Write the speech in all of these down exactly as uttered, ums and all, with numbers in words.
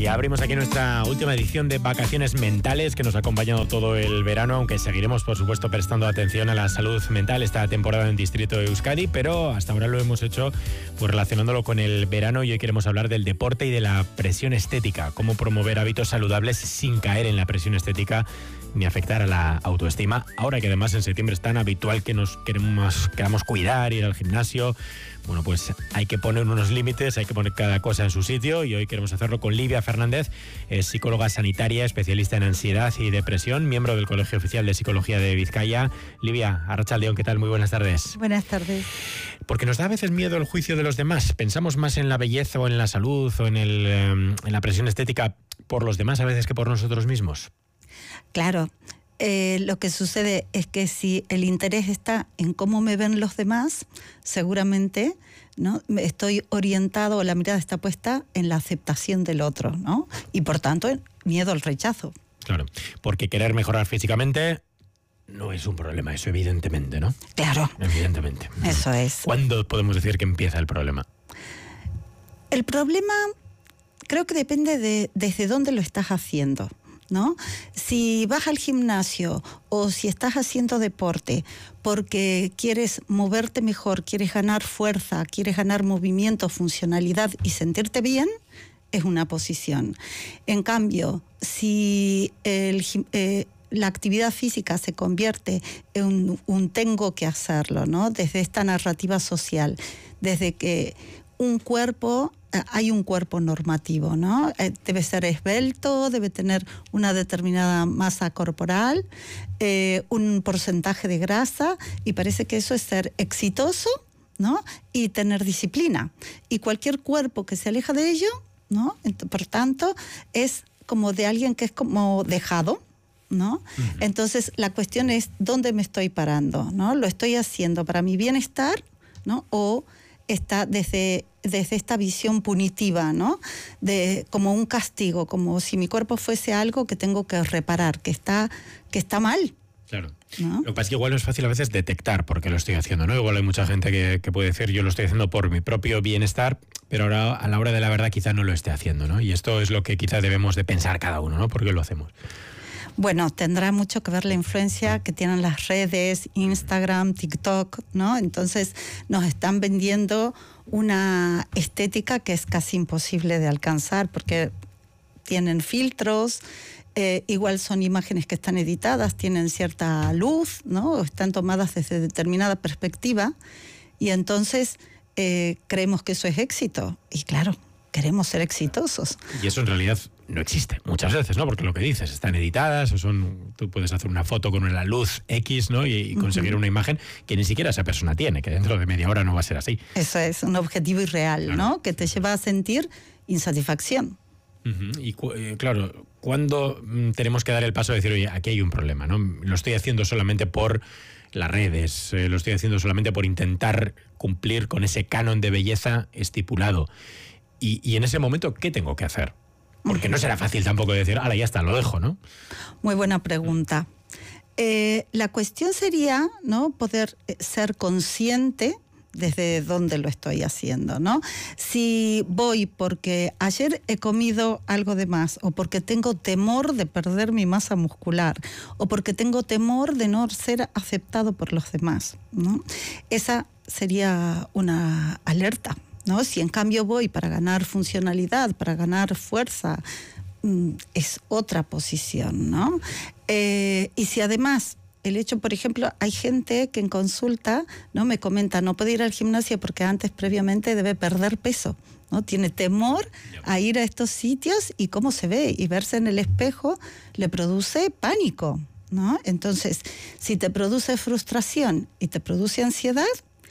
Y abrimos aquí nuestra última edición de Vacaciones Mentales, que nos ha acompañado todo el verano, aunque seguiremos, por supuesto, prestando atención a la salud mental esta temporada en Distrito de Euskadi, pero hasta ahora lo hemos hecho pues relacionándolo con el verano, y hoy queremos hablar del deporte y de la presión estética, cómo promover hábitos saludables sin caer en la presión estética ni afectar a la autoestima, ahora que además en septiembre es tan habitual que nos queremos, queramos cuidar, ir al gimnasio. Bueno, pues hay que poner unos límites, hay que poner cada cosa en su sitio, y hoy queremos hacerlo con Livia Fernández, es psicóloga sanitaria, especialista en ansiedad y depresión, miembro del Colegio Oficial de Psicología de Vizcaya. Livia, Arratsaldeon, ¿qué tal? Muy buenas tardes. Buenas tardes. Porque nos da a veces miedo el juicio de los demás, pensamos más en la belleza o en la salud o en, el, en la presión estética por los demás a veces que por nosotros mismos. Claro, eh, lo que sucede es que si el interés está en cómo me ven los demás, seguramente, ¿no?, estoy orientado, o la mirada está puesta en la aceptación del otro, ¿no? Y por tanto, miedo al rechazo. Claro, porque querer mejorar físicamente no es un problema, eso evidentemente, ¿no? Claro. Evidentemente. Eso es. ¿Cuándo podemos decir que empieza el problema? El problema creo que depende de desde dónde lo estás haciendo, ¿no? Si vas al gimnasio o si estás haciendo deporte porque quieres moverte mejor, quieres ganar fuerza, quieres ganar movimiento, funcionalidad y sentirte bien, es una posición. En cambio, si el, eh, la actividad física se convierte en un, un tengo que hacerlo, ¿no?, desde esta narrativa social, desde que un cuerpo, hay un cuerpo normativo, ¿no? Debe ser esbelto, debe tener una determinada masa corporal, eh, un porcentaje de grasa, y parece que eso es ser exitoso, ¿no?, y tener disciplina. Y cualquier cuerpo que se aleja de ello, ¿no?, por tanto, es como de alguien que es como dejado, ¿no? Uh-huh. Entonces, la cuestión es dónde me estoy parando, ¿no? ¿Lo estoy haciendo para mi bienestar, ¿no?, o está desde, desde esta visión punitiva, ¿no?, de como un castigo, como si mi cuerpo fuese algo que tengo que reparar, que está, que está mal? Claro. ¿No? Lo que pasa es que igual no es fácil a veces detectar por qué lo estoy haciendo, ¿no? Igual hay mucha gente que, que puede decir yo lo estoy haciendo por mi propio bienestar, pero ahora a la hora de la verdad quizá no lo esté haciendo, ¿no? Y esto es lo que quizá debemos de pensar cada uno, ¿no? ¿Por qué lo hacemos? Bueno, tendrá mucho que ver la influencia que tienen las redes, Instagram, TikTok, ¿no? Entonces nos están vendiendo una estética que es casi imposible de alcanzar porque tienen filtros, eh, igual son imágenes que están editadas, tienen cierta luz, ¿no?, están tomadas desde determinada perspectiva, y entonces eh, creemos que eso es éxito. Y claro, queremos ser exitosos. Y eso en realidad no existe muchas veces, ¿no? Porque lo que dices, están editadas, o son, tú puedes hacer una foto con la luz X, ¿no?, y, y conseguir uh-huh. una imagen que ni siquiera esa persona tiene, que dentro de media hora no va a ser así. Eso es un objetivo irreal, claro, ¿no?, que te lleva a sentir insatisfacción. Uh-huh. Y eh, claro, ¿cuándo mm, tenemos que dar el paso de decir, oye, aquí hay un problema, ¿no? Lo estoy haciendo solamente por las redes, eh, lo estoy haciendo solamente por intentar cumplir con ese canon de belleza estipulado? Y, y en ese momento, ¿qué tengo que hacer? Porque no será fácil tampoco decir, ahora ya está, lo dejo, ¿no? Muy buena pregunta. Eh, la cuestión sería, ¿no?, poder ser consciente desde dónde lo estoy haciendo, ¿no? Si voy porque ayer he comido algo de más, o porque tengo temor de perder mi masa muscular, o porque tengo temor de no ser aceptado por los demás, ¿no?, esa sería una alerta, ¿no? Si en cambio voy para ganar funcionalidad, para ganar fuerza, es otra posición, ¿no? Eh, y si además el hecho, por ejemplo, hay gente que en consulta, ¿no?, me comenta, no puede ir al gimnasio porque antes previamente debe perder peso, ¿no? Tiene temor a ir a estos sitios, y cómo se ve, y verse en el espejo le produce pánico, ¿no? Entonces, si te produce frustración y te produce ansiedad,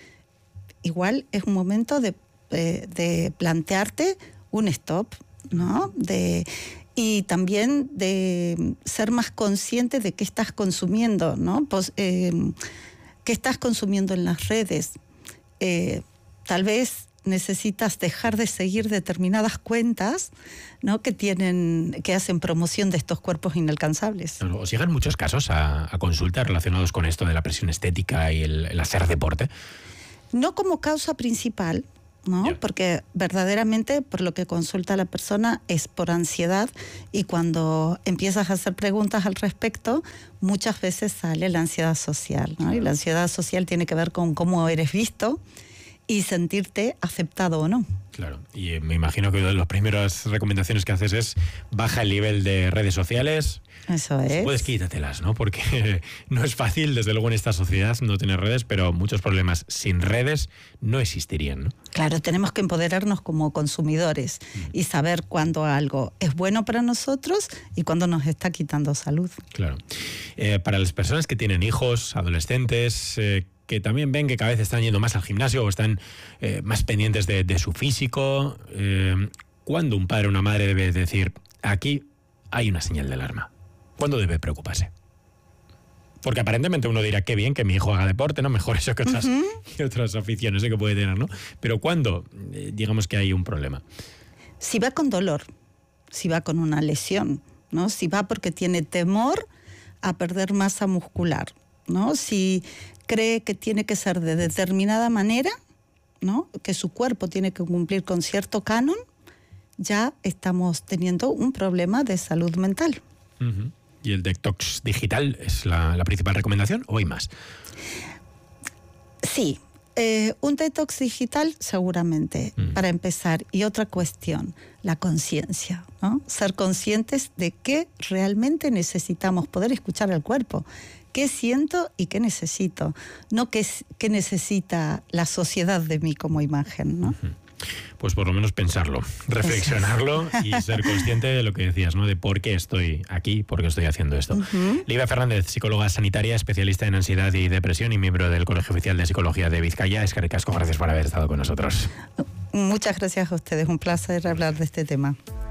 igual es un momento de De, de plantearte un stop, ¿no? De, y también de ser más consciente de qué estás consumiendo, ¿no? Pues, eh, qué estás consumiendo en las redes. Eh, tal vez necesitas dejar de seguir determinadas cuentas, ¿no?, que tienen, que hacen promoción de estos cuerpos inalcanzables. ¿Os llegan muchos casos a, a consulta relacionados con esto de la presión estética y el, el hacer deporte? No como causa principal, ¿no? Yeah. Porque verdaderamente por lo que consulta la persona es por ansiedad, y cuando empiezas a hacer preguntas al respecto, muchas veces sale la ansiedad social, ¿no? Y la ansiedad social tiene que ver con cómo eres visto y sentirte aceptado o no. Claro, y me imagino que una de las primeras recomendaciones que haces es baja el nivel de redes sociales. Eso es. Si puedes, quítatelas, ¿no? Porque no es fácil, desde luego, en esta sociedad no tener redes, pero muchos problemas sin redes no existirían, ¿no? Claro, tenemos que empoderarnos como consumidores mm. y saber cuándo algo es bueno para nosotros y cuándo nos está quitando salud. Claro. Eh, para las personas que tienen hijos, adolescentes, eh, que también ven que cada vez están yendo más al gimnasio o están eh, más pendientes de, de su físico, eh, ¿cuándo un padre o una madre debe decir, aquí hay una señal de alarma? ¿Cuándo debe preocuparse? Porque aparentemente uno dirá, qué bien que mi hijo haga deporte, ¿no? Mejor eso que otras, uh-huh. que otras aficiones que puede tener, ¿no? Pero ¿cuándo eh, digamos que hay un problema? Si va con dolor, si va con una lesión, ¿no? Si va porque tiene temor a perder masa muscular, ¿no? Si cree que tiene que ser de determinada manera, ¿no? Que su cuerpo tiene que cumplir con cierto canon, ya estamos teniendo un problema de salud mental. Uh-huh. ¿Y el detox digital es la, la principal recomendación o hay más? Sí, eh, un detox digital seguramente, uh-huh. para empezar. Y otra cuestión, la conciencia, ¿no? Ser conscientes de qué realmente necesitamos, poder escuchar al cuerpo. ¿Qué siento y qué necesito? No qué, qué necesita la sociedad de mí como imagen, ¿no? Uh-huh. Pues por lo menos pensarlo, reflexionarlo y ser consciente de lo que decías, ¿no? De por qué estoy aquí, por qué estoy haciendo esto. Uh-huh. Lidia Fernández, psicóloga sanitaria, especialista en ansiedad y depresión y miembro del Colegio Oficial de Psicología de Vizcaya. Eskerrik asko, gracias por haber estado con nosotros. Muchas gracias a ustedes, un placer hablar de este tema.